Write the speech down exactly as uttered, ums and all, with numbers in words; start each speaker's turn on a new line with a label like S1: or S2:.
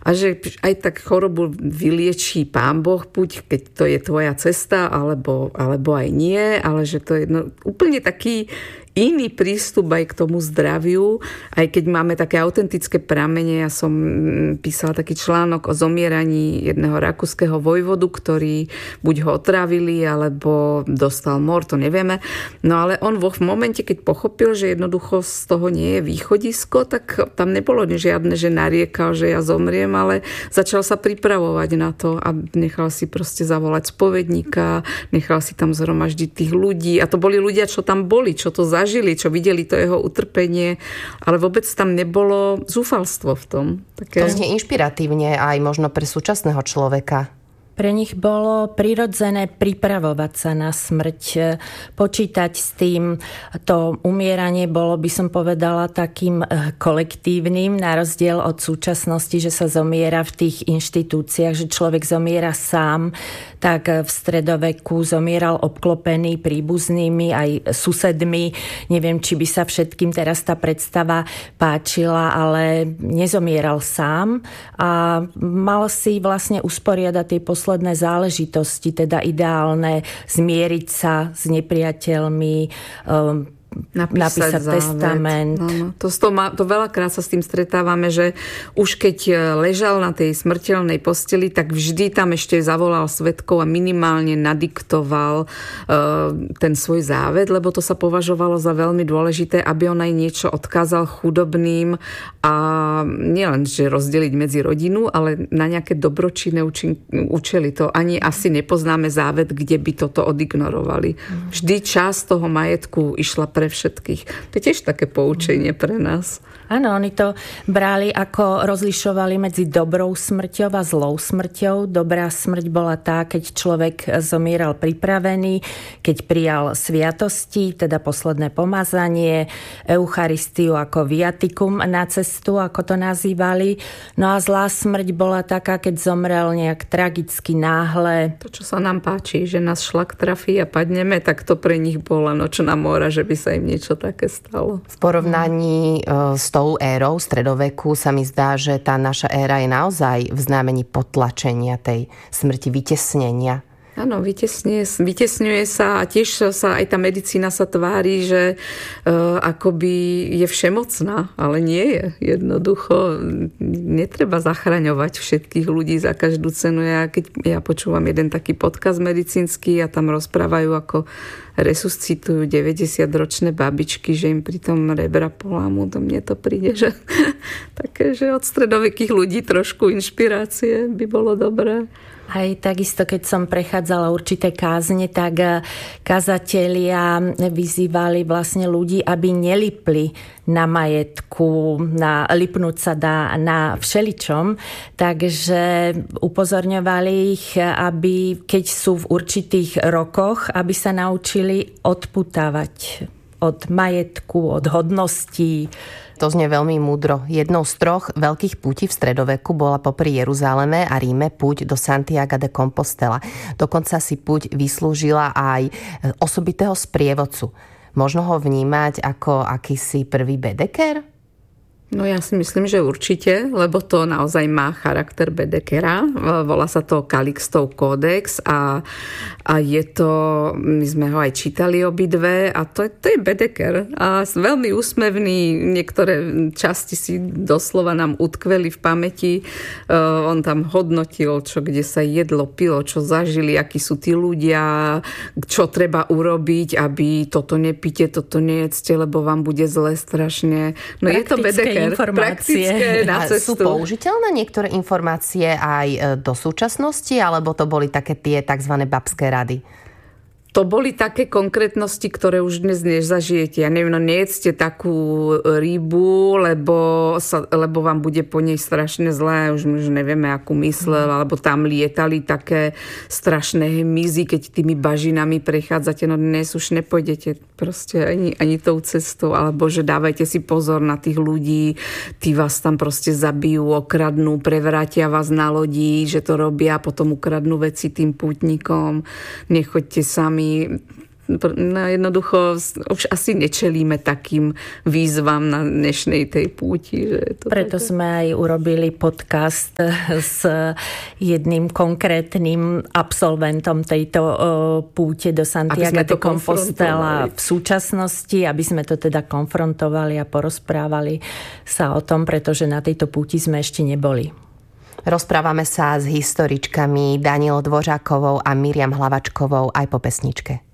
S1: a že aj tak chorobu vyliečí Pán Boh, buď keď to je tvoja cesta, alebo, alebo aj nie, ale že to je no, úplne taký iný prístup aj k tomu zdraviu, aj keď máme také autentické pramene. Ja som písala taký článok o zomieraní jedného rakúskeho vojvodu, ktorý buď ho otrávili, alebo dostal mor, to nevieme. No ale on vo v momente, keď pochopil, že jednoducho z toho nie je východisko, tak tam nebolo žiadne, že nariekal, že ja zomriem, ale začal sa pripravovať na to a nechal si proste zavolať spovedníka, nechal si tam zhromaždiť tých ľudí. A to boli ľudia, čo tam boli, čo to zažili, čo videli to jeho utrpenie, ale vôbec tam nebolo zúfalstvo v tom. Také...
S2: To znie inšpiratívne aj možno pre súčasného človeka.
S3: Pre nich bolo prirodzené pripravovať sa na smrť, počítať s tým. To umieranie bolo, by som povedala, takým kolektívnym, na rozdiel od súčasnosti, že sa zomiera v tých inštitúciách, že človek zomiera sám, tak v stredoveku zomieral obklopený príbuznými aj susedmi. Neviem, či by sa všetkým teraz tá predstava páčila, ale nezomieral sám a mal si vlastne usporiadať tie posledné posledné záležitosti, teda ideálne zmieriť sa s nepriateľmi, um, napísať, napísať testament.
S1: No, to, to, má, to veľakrát sa s tým stretávame, že už keď ležal na tej smrteľnej posteli, tak vždy tam ešte zavolal svedkov a minimálne nadiktoval uh, ten svoj závet, lebo to sa považovalo za veľmi dôležité, aby on aj niečo odkázal chudobným a nielen, že rozdeliť medzi rodinu, ale na nejaké dobročinné účely. To ani asi nepoznáme závet, kde by toto odignorovali. Vždy časť toho majetku išla pre všetkých. To je tiež také poučenie pre nás.
S3: Áno, oni to brali ako rozlišovali medzi dobrou smrťou a zlou smrťou. Dobrá smrť bola tá, keď človek zomieral pripravený, keď prijal sviatosti, teda posledné pomazanie, Eucharistiu ako viatikum na cestu, ako to nazývali. No a zlá smrť bola taká, keď zomrel nejak tragicky náhle.
S1: To, čo sa nám páči, že nás šlak trafí a padneme, tak to pre nich bola nočná mora, že by sa im niečo také stalo.
S2: V porovnaní s tou érou stredoveku sa mi zdá, že tá naša éra je naozaj v znamení potlačenia tej smrti, vytesnenia.
S1: Áno, vytesňuje, vytesňuje sa a tiež sa aj tá medicína sa tvári, že uh, akoby je všemocná, ale nie je. Jednoducho netreba zachraňovať všetkých ľudí za každú cenu. Ja, keď ja počúvam jeden taký podcast medicínsky a tam rozprávajú, ako resuscitujú deväťdesiatročné babičky, že im pritom rebra polámu, to mne to príde, že také, že od stredovekých ľudí trošku inšpirácie by bolo dobré.
S3: Aj takisto, keď som prechádzala určité kázne, tak kazatelia vyzývali vlastne ľudí, aby nelipli na majetku, na, lipnúť sa dá na všeličom. Takže upozorňovali ich, aby keď sú v určitých rokoch, aby sa naučili odputávať od majetku, od hodností.
S2: To znie veľmi múdro. Jednou z troch veľkých pútí v stredoveku bola popri Jeruzaleme a Ríme púť do Santiaga de Compostela. Dokonca si púť vyslúžila aj osobitého sprievodcu. Možno ho vnímať ako akýsi prvý bedeker?
S1: No ja si myslím, že určite, lebo to naozaj má charakter bedekera. Volá sa to Kalixtov kódex a, a je to, my sme ho aj čítali obidve a to, to je bedeker. A veľmi úsmevný, niektoré časti si doslova nám utkveli v pamäti. Uh, on tam hodnotil, čo kde sa jedlo, pilo, čo zažili, akí sú tí ľudia, čo treba urobiť, aby toto nepíte, toto nejedzte, lebo vám bude zle strašne. No je to bedeker.
S3: Informácie.
S2: Na cestu. Sú použiteľné niektoré informácie aj do súčasnosti, alebo to boli také tie tzv. Babské rady?
S1: To boli také konkrétnosti, ktoré už dnes nezažijete. Ja neviem, no nejedzte takú rybu, lebo, sa, lebo vám bude po nej strašne zlé. Už, už nevieme, akú myslel. Mm. Alebo tam lietali také strašné hmyzy, keď tými bažinami prechádzate. No dnes už nepôjdete proste ani, ani tou cestou. Alebo že dávajte si pozor na tých ľudí. Tí vás tam proste zabijú, okradnú, prevrátia vás na lodi, že to robia, potom ukradnú veci tým pútnikom. Nechoďte sami. no jednoducho už asi nečelíme takým výzvam na dnešnej tej púti. Že to
S3: Preto
S1: také...
S3: sme aj urobili podcast s jedným konkrétnym absolventom tejto púte do Santiaga de Compostela v súčasnosti, aby sme to teda konfrontovali a porozprávali sa o tom, pretože na tejto púti sme ešte neboli.
S2: Rozprávame sa s historičkami Danielou Dvořákovou a Miriam Hlavačkovou aj po pesničke.